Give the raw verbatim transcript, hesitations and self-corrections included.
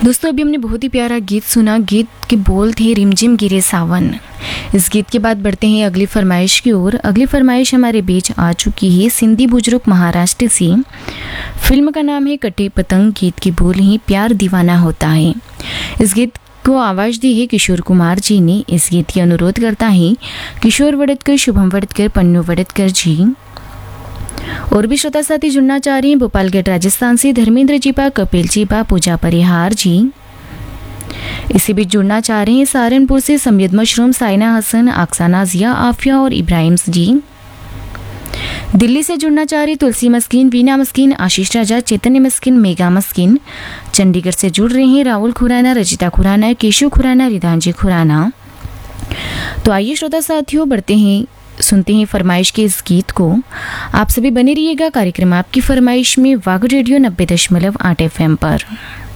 दोस्तों अभी हमने बहुत ही प्यारा गीत सुना। गीत के बोल थे रिमझिम गिरे सावन। इस गीत के बाद बढ़ते हैं अगली फरमाइश की ओर। अगली फरमाइश हमारे बीच आ चुकी है सिंधी बुजुर्ग महाराष्ट्र से। फिल्म का नाम है कटे पतंग। गीत के बोल ही प्यार दीवाना होता है। इस गीत को आवाज़ दी है किशोर कुमार जी ने। इस गीत का अनुरोध करता है किशोर वड़तकर, शुभम वड़तकर, पन्नू वड़तकर जी। और भी श्रोता साथी जुड़ना चाह रही हैं भोपालगढ़ राजस्थान से धर्मेंद्र जीपा, कपिल जीपा, पूजा परिहार जी। इसी बीच जुड़ना चाह रहे हैं सहारनपुर से समीद मशरूम, साइना हसन, अक्साना जिया, आफिया और इब्राहिम जी। दिल्ली से जुड़ना चाह रही तुलसी मस्किन, वीना मस्किन, आशीष राजा, चैतन्य मस्किन, मेगा मस्किन। चंडीगढ़ से जुड़ रहे हैं राहुल खुराना, रजिता खुराना, केशु खुराना, रिदांजी खुराना। तो आइए श्रोता साथियों बढ़ते हैं, सुनते हैं फरमाइश के इस गीत को। आप सभी बने रहिएगा कार्यक्रम आपकी फरमाइश में वाग रेडियो नब्बे दशमलव आठ एफ एम पर।